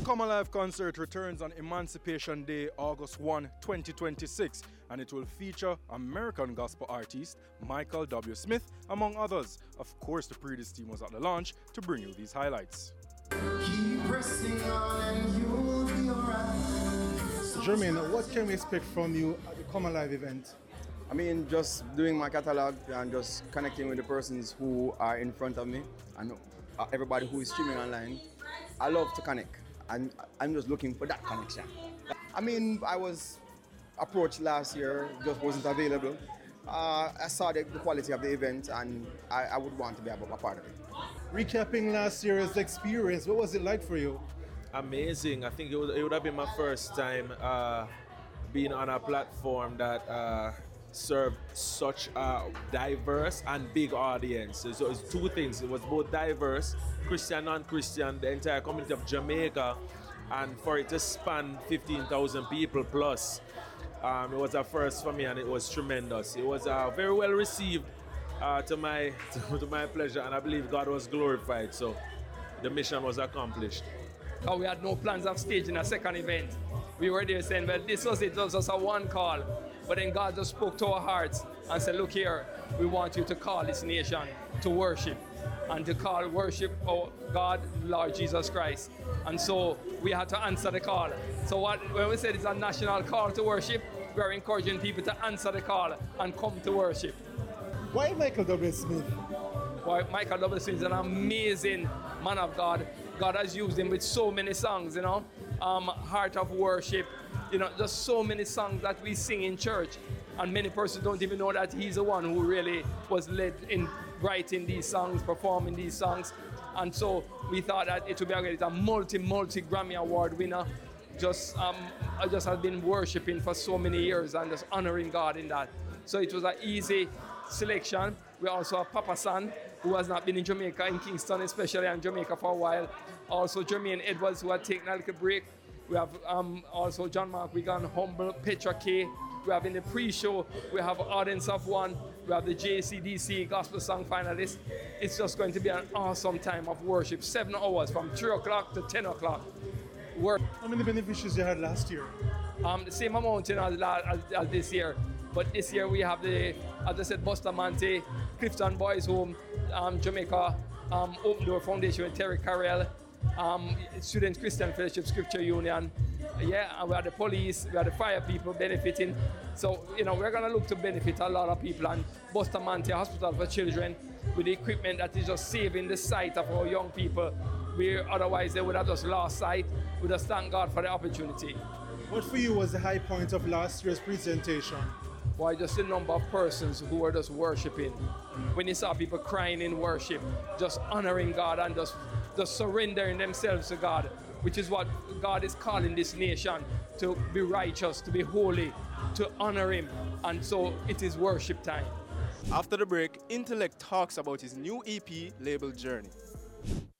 Come Alive concert returns on Emancipation Day, August 1, 2026, and it will feature American gospel artist Michael W. Smith, among others. Of course, the Predis team was at the launch to bring you these highlights. Keep pressing on and you'll be alright. Jermaine, what can we expect from you at the Come Alive event? I mean, just doing my catalog and just connecting with the persons who are in front of me and everybody who is streaming online. I love to connect, and I'm just looking for that connection. I mean, I was approached last year, just wasn't available. I saw the quality of the event, and I would want to be a part of it. Recapping last year's experience, what was it like for you? Amazing. I think it would have been my first time being on a platform that served such a diverse and big audience. So it's two things. It was both diverse, Christian, non-Christian, the entire community of Jamaica, and for it to span 15,000 people plus. It was a first for me, and it was tremendous. It was very well received to my pleasure, and I believe God was glorified. So the mission was accomplished. We had no plans of staging a second event. We were there saying, well, this was it. It was just a one call. But then God just spoke to our hearts and said, look here, we want you to call this nation to worship, and to call worship our God, Lord Jesus Christ. And so we had to answer the call. So when we said it's a national call to worship, we are encouraging people to answer the call and come to worship. Why Michael W. Smith? Why Michael W. Smith is an amazing man of God. God has used him with so many songs, Heart of Worship, just so many songs that we sing in church. And many persons don't even know that he's the one who really was led in writing these songs, performing these songs. And so we thought that it would be a multi Grammy Award winner. I just have been worshiping for so many years and just honoring God in that. So it was an easy selection. We also have Papa San, who has not been in Jamaica, in Kingston especially, and Jamaica for a while. Also Jermaine Edwards, who had taken a little break. We have also John Mark Wigan, Humble, Petra K. We have in the pre-show, we have Audience of One. We have the JCDC Gospel Song finalists. It's just going to be an awesome time of worship. 7 hours from 3 o'clock to 10 o'clock. How many beneficiaries you had last year? The same amount as this year. But this year we have as I said, Bustamante, Clifton Boys Home, Jamaica, Open Door Foundation with Terry Carrell, Students Christian Fellowship Scripture Union. And we have the police, we have the fire people benefiting. So, we're going to look to benefit a lot of people. And Bustamante Hospital for Children, with the equipment that is just saving the sight of our young people, where otherwise they would have just lost sight. We just thank God for the opportunity. What for you was the high point of last year's presentation? Why, just the number of persons who were just worshiping. When you saw people crying in worship, just honoring God and just surrendering themselves to God, which is what God is calling this nation, to be righteous, to be holy, to honor Him. And so it is worship time. After the break, Intellect talks about his new EP labeled Journey.